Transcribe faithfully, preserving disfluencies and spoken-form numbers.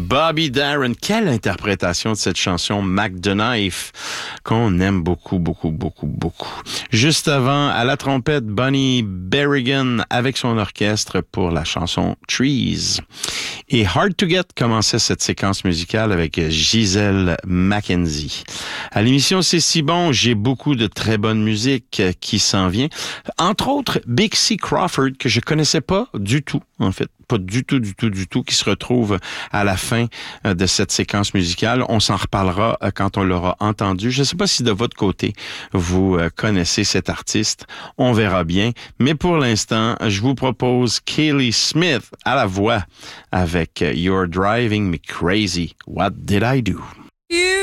Bobby Darin. Quelle interprétation de cette chanson Mac the Knife qu'on aime beaucoup, beaucoup, beaucoup, beaucoup. Juste avant, à la trompette, Bonnie Berrigan avec son orchestre pour la chanson Trees. Et Hard to Get commençait cette séquence musicale avec Gisèle Mackenzie. À l'émission C'est si bon, j'ai beaucoup de très bonne musique qui s'en vient. Entre autres, Big C. Crawford, que je connaissais pas du tout, en fait. Pas du tout, du tout, du tout, qui se retrouve à la fin de cette séquence musicale. On s'en reparlera quand on l'aura entendu. Je ne sais pas si de votre côté, vous connaissez cet artiste. On verra bien. Mais pour l'instant, je vous propose Kaylee Smith à la voix avec You're Driving Me Crazy. What Did I Do?